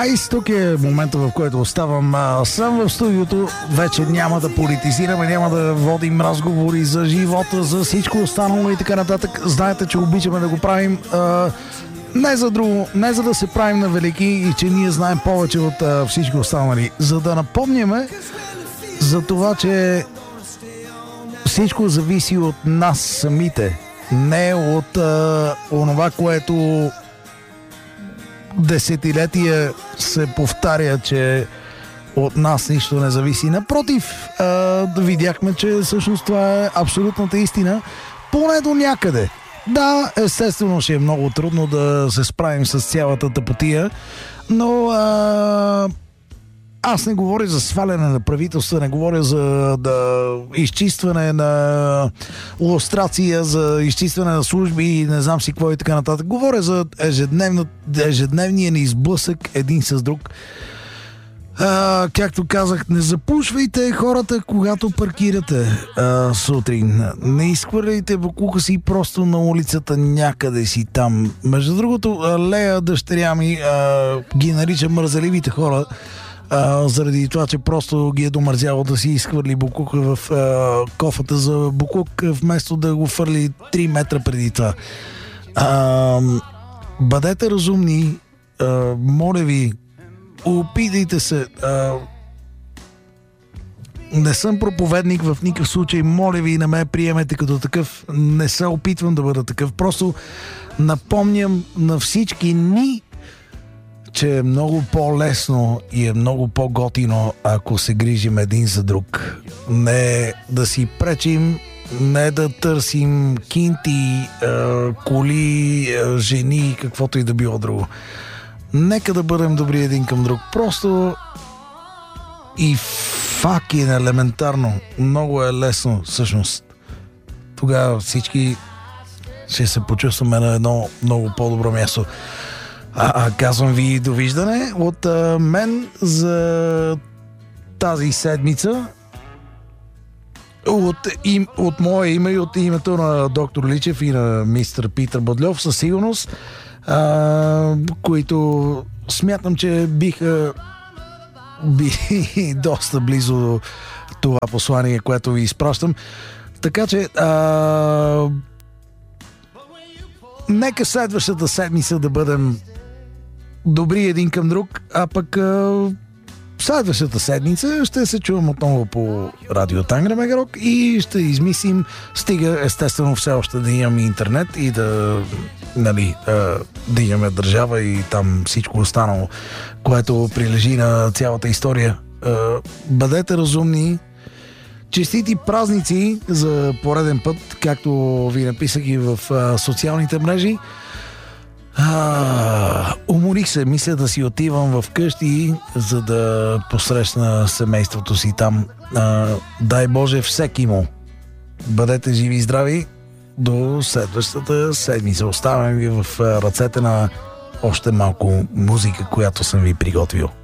гайс, тук е момента, в който оставам сам в студиото. Вече няма да политизираме, няма да водим разговори за живота, за всичко останало и така нататък. Знаете, че обичаме да го правим не за друго, не за да се правим на велики и че ние знаем повече от всички останали. За да напомняме за това, че всичко зависи от нас самите, не от онова, което десетилетия се повтаря, че от нас нищо не зависи. Напротив, видяхме, че всъщност това е абсолютната истина, поне до някъде. Да, естествено ще е много трудно да се справим с цялата тъпотия, но аз не говоря за сваляне на правителства, не говоря за изчистване на лустрация, за изчистване на служби и не знам си какво и така нататък. Говоря за ежедневния ни сблъсък един с друг. Както казах, не запушвайте хората, когато паркирате сутрин. Не изхвърляйте боклука си просто на улицата някъде си там. Между другото, Лея, дъщеря ми, ги нарича мързеливите хора, заради това, че просто ги е домързяло да си изхвърли буклука в кофата за буклук, вместо да го фърли 3 метра преди това. Бъдете разумни, моля ви, опитайте се. Не съм проповедник в никакъв случай, моля ви, не ме приемете като такъв, не се опитвам да бъда такъв, просто напомням на всички ни, че е много по-лесно и е много по-готино, ако се грижим един за друг. Не да си пречим, не да търсим кинти, коли, жени, каквото и да било друго. Нека да бъдем добри един към друг. Просто и факи елементарно. Много е лесно, всъщност. Тогава всички ще се почувстваме на едно много по-добро място. Казвам ви довиждане от мен за тази седмица. От мое име и от името на доктор Личев и на мистер Питър Бодлев със сигурност, които смятам, че биха били доста близо до това послание, което ви изпращам. Така че нека следващата седмица да бъдем добри един към друг, а пък следващата седмица ще се чувам отново по радио Тангра Мегарок и ще измислим, стига естествено все още да имаме интернет и да имаме държава и там всичко останало, което прилежи на цялата история. Бъдете разумни, честити празници за пореден път, както ви написах и в социалните мрежи. Уморих се, мисля да си отивам в къщи, за да посрещна семейството си там. Дай Боже всеки му. Бъдете живи и здрави до следващата седмица. Оставям ви в ръцете на още малко музика, която съм ви приготвил.